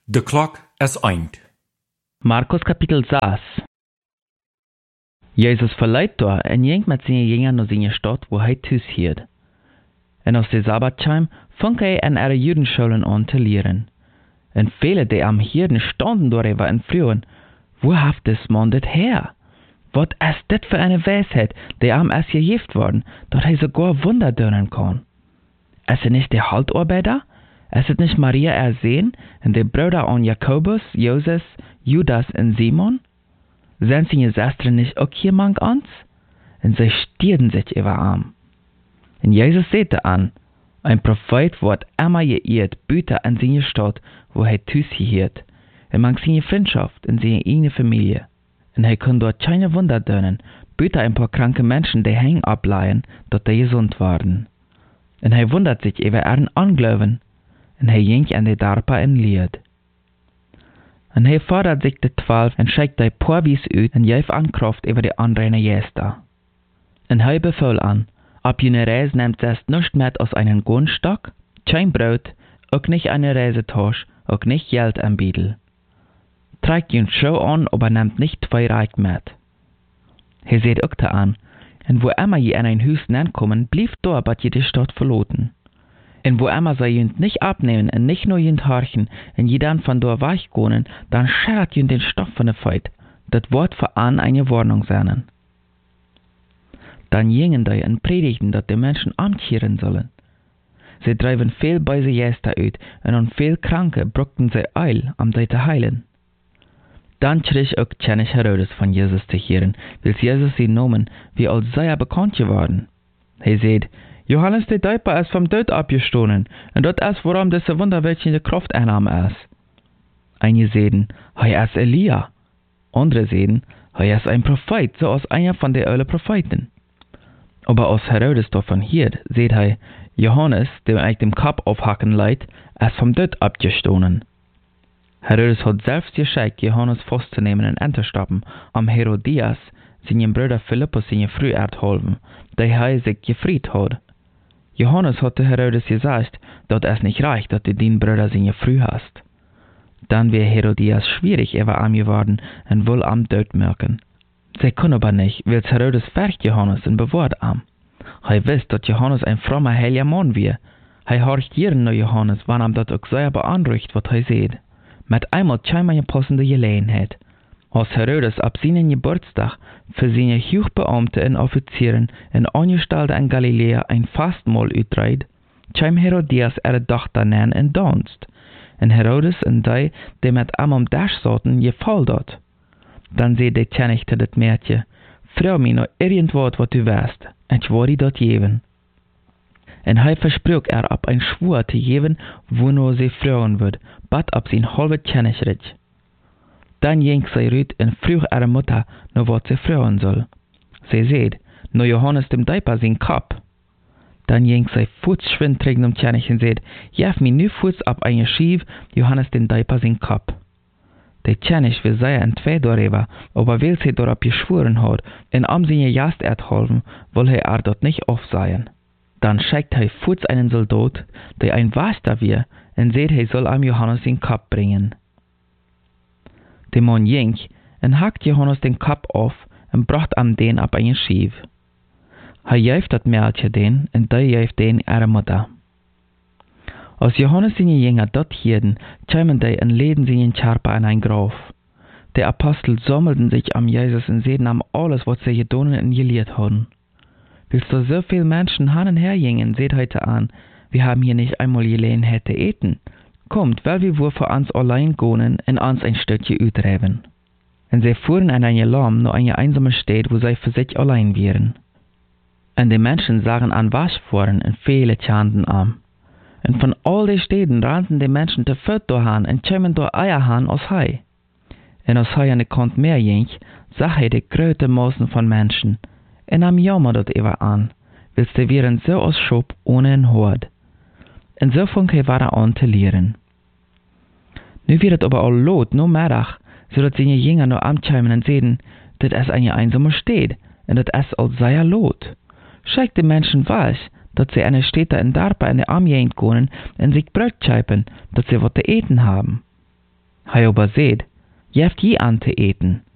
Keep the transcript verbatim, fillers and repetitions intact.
De klok is eind. Markus Kapitel zes. Jezus verleiht da en ging met zijn jünger naar zijn stad, wo hij thuis hield. En als de Sabbatscheim fang hij an ihre Judenschulen an te leren. En viele, die am Hirden standen darüber en frühen, wo haft des Mann dit her? Wat is dit für eine Weisheit, die am es gegift worden, dat hij sogar Wunder dönen kann? Ist es nicht der Haltarbeiter? Ist es nicht Maria ersehen und die Brüder an Jakobus, Joses, Judas und Simon? Sind seine Schwestern nicht auch jemand ans? Und sie stierden sich über arm. Und Jesus sagte an, ein Prophet wird immer geehrt, büter an seine Stadt, wo er thuis hielt, und man seine Freundschaft in seine eigene Familie. Und er kann dort keine Wunder dönen, büter ein paar kranke Menschen, die hängen ableihen, dass die gesund waren. Und er wundert sich über ihren Anglauben, und er ging an die Darpa in Lied. Und er fordert sich die Zwölf und schickt die paar Wies uit und geeft an Kraft über die anderen Gäste. Und er befahl an, ab jene Reise nehmt es nicht mit aus einem Gunstock, kein Brot, auch nicht eine Reisetasche, auch nicht Geld am Biedel. Trägt ihn Schuhe an, aber nehmt nicht zwei Reich mit. Er seht auch da an, und wo immer je an ein Haus nankommen, blieb da, bat je die Stadt verloten. Und wo immer sie jünt nicht abnehmen und nicht nur jünt horchen, und je dann von da weichgehen, dann schert jünt den Stoff von der Feit, das Wort für an eine Warnung sein. Dann gingen die und predigten, dass die Menschen ankehren sollen. Sie treiben viel böse Geister uit, und an viel Kranke brückten sie Eil, um sie zu heilen. Dann schrie auch König Herodes von Jesus zu hören, weil Jesus sie nahmen, wie als sei er bekannt geworden. Er sagt, Johannes der Täufer ist vom Tod abgestoßen, und dort ist, worum diese wunderwirkende Kraft einnahm ist. Einige sagen, er ist Elia. Andere sagen, er ist ein Prophet, so als einer von den alten Propheten. Aber als Herodes davon hört, sagt er, Johannes, der euch den Kopf aufhacken leiht, ist vom Tod abgestoßen. Herodes hat selbst geschickt, Johannes festzunehmen und anzustoppen, um Herodias, seinen Bruder Philippus, seine Frau erzuhelfen, der er sich gefried hat. Johannes hatte Herodes gesagt, dass es nicht reicht, dass du den Bruder seine Frau hast. Dann wäre Herodias schwierig über ihm geworden und wohl am Tod merken. Sie können aber nicht, weil Herodes fährt Johannes und bewahrt am. Er wisst, dass Johannes ein frommer, heiliger Mann wäre. Er horcht jeden nach Johannes, wann ihm das auch sehr beanruhigt, was er sieht. Mit einmal scheinbar eine passende Gelegenheit. Als Herodes ab seinem Geburtstag für seine Hochbeamte und Offizieren in Angestellte in Galiläa ein Fastmahl uitreiht, kam Herodias ihre Tochter nennen in Dienst. Und Herodes und die, die mit ihm am Tisch saßen, gefallen dort. Dann seh der König zu das Mädchen, freu mich noch irgendwas, was du weißt, und ich werde dort geben. Und er versprach er ab ein Schwur zu geben, wo nur sie fragen wird, bat ab sein halbes Königreich. Dann ging sie rüt und frug ihre Mutter, nur was sie fragen soll. Sie seht, nur Johannes dem Täufer sein Kopf. Dann ging sie fußschwind trägen um König und seht, jef mir nu Fuß ab eine Schief, Johannes dem Täufer sein Kopf. Der König will sehr entweder darüber, aber weil sie darauf geschworen hat, in am seine Jast erhalten, will er dort nicht aufsehen. Dann schickt er Fuß einen Soldat, der ein Wachter wir, und seht, er soll am Johannes den Kopf bringen. Der Mann ging und hackt Johannes den Kopf auf und bracht am den ab einen Schief. Er jäft das Mädchen den und der jäft den ihre Mutter. Als Johannes seine Jünger dort hielten, kamen die und leden seinen Körper in ein Grab. Die Apostel sammelten sich am Jesus und sehen am alles, was sie getan und gelehrt hatten. Willst du so viele Menschen hin und her gingen, seht heute an, wir haben hier nicht einmal Gelegenheit zu eten. Kommt, weil wir wohl für uns allein gehen und uns ein Stückchen utreiben. Und sie fuhren an eine Lamm nur eine einsame Stadt, wo sie für sich allein wären. Und die Menschen sahen an Waschforen und viele Chanten an. Und von all den Städten rannten die Menschen zu Fürth dahin und kämen da Eier han aus Hai. Und als Hai an die Kant mehr ging, sah er die größte Massen von Menschen. Und am Jammer dort über an, weil sie wären so aus Schub ohne ein Hort. Und so fing er weiter an zu lehren. Nu wird es aber all lot, nur Mittag, so dass seine Jünger nur ankämen und sehen, dass es eine einsame Stadt, und dass es all sehr lot. Schickt die Menschen weiß, dass sie eine Städte in Darpa in der Armee gehen und sich Brot scheiben, dass sie was zu eten haben. Hij aber seht, jeft je an te eten.